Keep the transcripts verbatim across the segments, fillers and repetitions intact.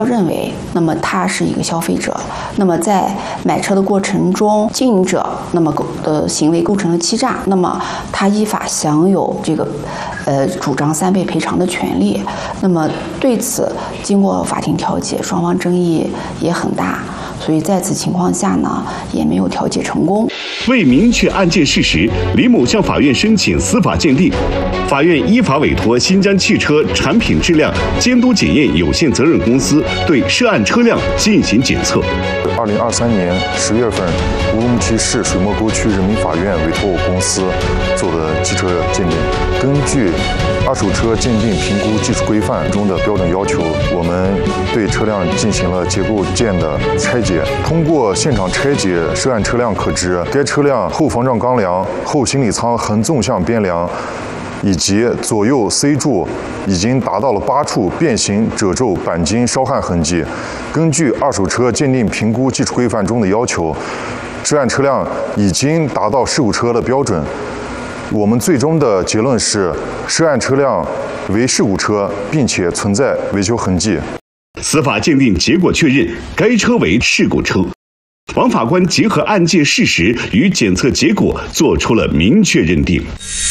认为，那么他是一个消费者，那么在买车的过程中，经营者那么的行为构成了欺诈，那么他依法享有这个呃主张三倍赔偿的权利。那么对此，经过法庭调解，双方争议也很大。所以在此情况下呢，也没有调解成功。 为明确案件事实，李某向法院申请司法鉴定，法院依法委托新疆汽车产品质量监督检验有限责任公司对涉案车辆进行检测。 二零二三年十月份，乌鲁木齐市水墨沟区人民法院委托我公司做的汽车鉴定。根据二手车鉴定评估技术规范中的标准要求，我们对车辆进行了结构件的拆解。通过现场拆解涉案车辆可知，该车辆后防撞钢梁、后行李舱横纵向边梁以及左右 C 柱已经达到了八处变形、褶皱、钣金烧焊痕迹。根据二手车鉴定评估技术规范中的要求，涉案车辆已经达到事故车的标准。我们最终的结论是，涉案车辆为事故车，并且存在维修痕迹。 司法鉴定结果确认，该车为事故车。王法官结合案件事实与检测结果，作出了明确认定。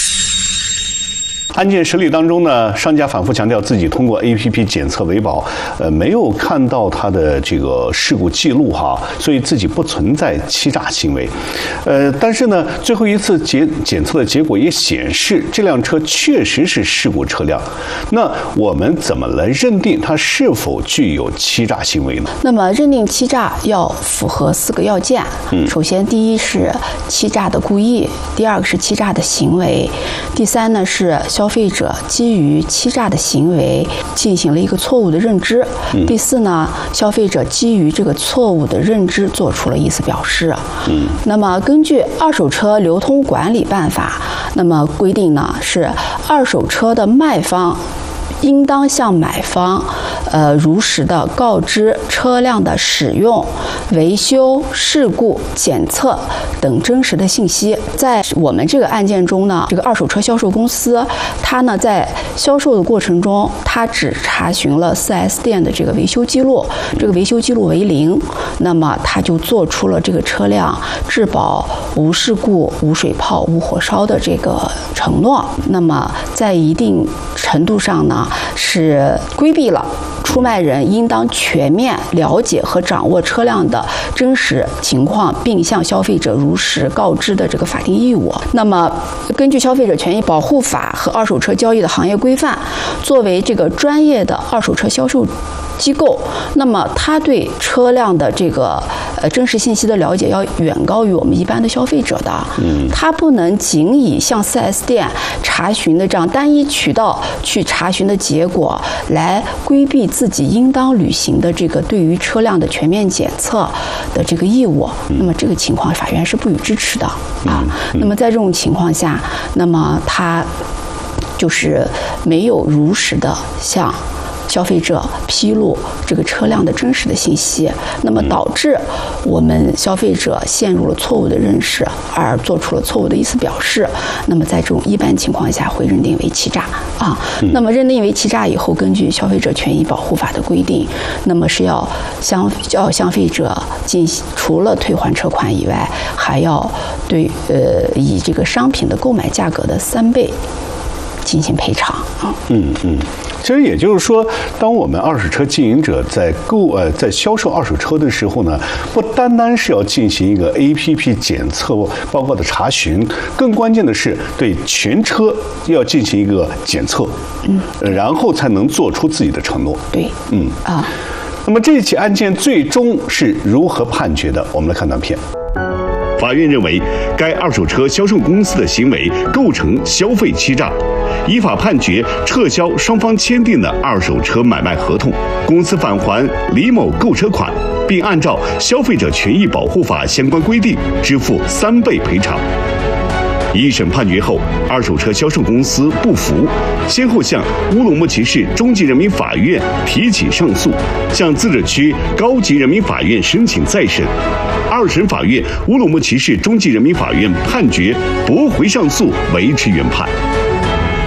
案件实例当中呢，商家反复强调自己通过 A P P 检测维保，呃，没有看到他的这个事故记录哈，所以自己不存在欺诈行为。呃，但是呢，最后一次检检测的结果也显示，这辆车确实是事故车辆。那我们怎么来认定它是否具有欺诈行为呢？ 那么认定欺诈要符合四个要件。嗯，首先第一是欺诈的故意，第二个是欺诈的行为，第三呢是消费者基于欺诈的行为进行了一个错误的认知，嗯、第四呢，消费者基于这个错误的认知做出了意思表示。嗯，那么根据《二手车流通管理办法》，那么规定呢是二手车的卖方应当向买方，呃，如实的告知车辆的使用、维修、事故、检测等真实的信息。在我们这个案件中呢，这个二手车销售公司，它呢在销售的过程中，它只查询了 四 S 店的这个维修记录，这个维修记录为零，那么它就做出了这个车辆质保、无事故、无水泡、无火烧的这个承诺。那么在一定程度上呢，是规避了出卖人应当全面了解和掌握车辆的真实情况，并向消费者如实告知的这个法定义务。那么，根据《消费者权益保护法》和二手车交易的行业规范，作为这个专业的二手车销售机构，那么它对车辆的这个呃真实信息的了解要远高于我们一般的消费者的。嗯，它不能仅以向 四 S 店查询的这样单一渠道去查询的结果来规避自己应当履行的这个对于车辆的全面检测的这个义务。那么这个情况，法院是不予支持的啊。那么在这种情况下，那么它就是没有如实的向消费者披露这个车辆的真实的信息，那么导致我们消费者陷入了错误的认识，而做出了错误的意思表示。那么在这种一般情况下，会认定为欺诈啊。那么认定为欺诈以后，根据《消费者权益保护法》的规定，那么是要向要消费者进行除了退还车款以外，还要对呃以这个商品的购买价格的三倍进行赔偿啊。 嗯嗯。其实也就是说，当我们二手车经营者在购呃在销售二手车的时候呢，不单单是要进行一个 A P P 检测报告的查询，更关键的是对全车要进行一个检测，嗯，然后才能做出自己的承诺。 对， 嗯啊。 那么这起案件最终是如何判决的？我们来看短片。法院认为，该二手车销售公司的行为构成消费欺诈，依法判决撤销双方签订的二手车买卖合同，公司返还李某购车款，并按照《消费者权益保护法》相关规定支付三倍赔偿。一审判决后，二手车销售公司不服，先后向乌鲁木齐市中级人民法院提起上诉，向自治区高级人民法院申请再审。二审法院乌鲁木齐市中级人民法院判决驳回上诉，维持原判。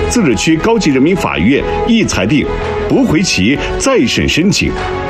自治区高级人民法院亦裁定驳回其再审申请。